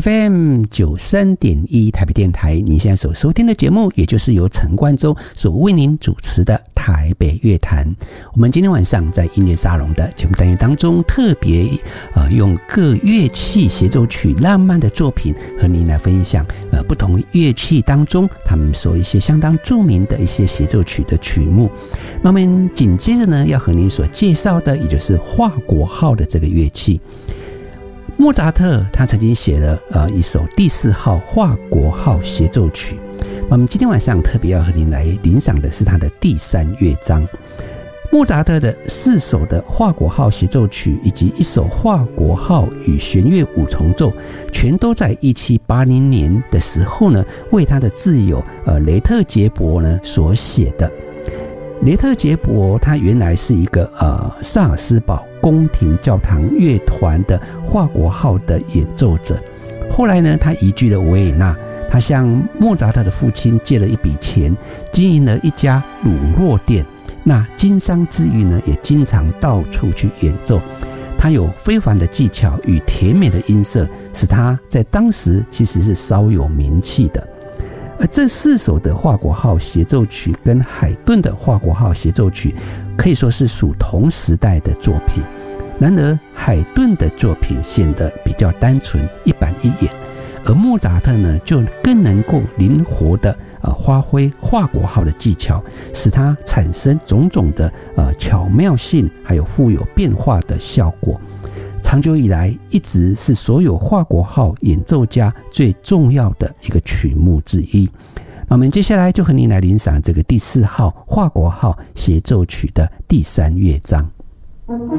FM 93.1台北电台，你现在所收听的节目，也就是由陈冠洲所为您主持的台北乐坛。我们今天晚上在音乐沙龙的节目单元当中，特别用各乐器协奏曲浪漫的作品和您来分享不同乐器当中他们所一些相当著名的一些协奏曲的曲目。那我们紧接着呢，要和您所介绍的，也就是华国号的这个乐器。莫扎特他曾经写了一首第4号华国号协奏曲，我们今天晚上特别要和您来欣赏的是他的第3乐章。莫扎特的4首的华国号协奏曲以及1首华国号与弦乐5重奏，全都在1780年的时候呢，为他的挚友雷特杰伯呢所写的。雷特杰伯他原来是一个萨尔斯堡宫廷教堂乐团的华国号的演奏者，后来呢，他移居了维也纳，他向莫扎特的父亲借了一笔钱，经营了一家乳酪店。那经商之余呢，也经常到处去演奏。他有非凡的技巧与甜美的音色，使他在当时其实是稍有名气的。而这4首的华国号协奏曲跟海顿的华国号协奏曲可以说是属同时代的作品，然而海顿的作品显得比较单纯一板一眼，而莫扎特呢就更能够灵活的发挥华国号的技巧，使它产生种种的巧妙性，还有富有变化的效果。长久以来一直是所有华国号演奏家最重要的一个曲目之一。那我们接下来就和您来欣赏这个第4号华国号协奏曲的第3乐章。